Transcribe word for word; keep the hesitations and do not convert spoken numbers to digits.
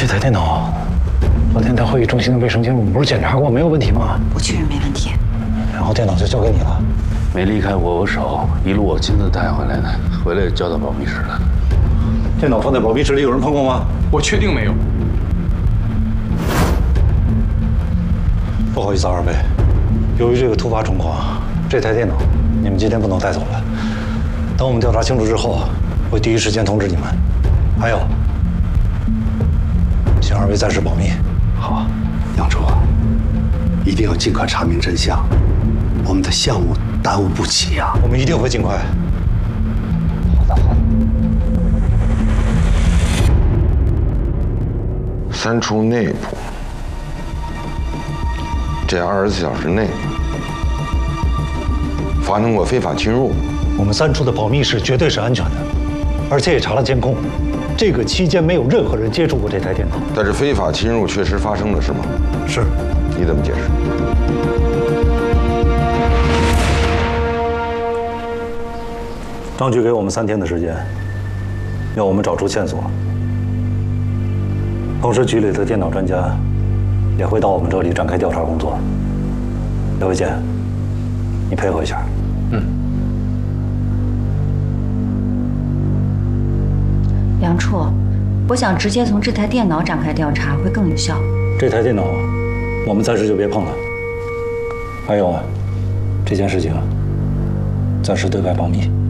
台电脑，昨天在会议中心的卫生间，我们不是检查过，没有问题吗？ 我确认没问题。 然后电脑就交给你了。 没离开过我手，一路我亲自带回来的，回来交到保密室了。 电脑放在保密室里，有人碰过吗？ 我确定没有。 不好意思，二位，由于这个突发状况，这台电脑你们今天不能带走了。等我们调查清楚之后，会第一时间通知你们。还有，请二位暂时保密。 好，杨处，一定要尽快查明真相，我们的项目耽误不起呀。 我们一定会尽快。 好的，好的。 三处内部，这二十四小时内发生过非法侵入。 我们三处的保密室绝对是安全的，而且也查了监控，这个期间没有任何人接触过这台电脑。 但是非法侵入确实发生了，是吗？ 是。 你怎么解释？ 当局给我们三天的时间，要我们找出线索。同时，局里的电脑专家也会到我们这里展开调查工作。廖卫健，你配合一下。 嗯。 梁处，我想直接从这台电脑展开调查会更有效。 这台电脑，我们暂时就别碰了。还有啊，这件事情暂时对外保密。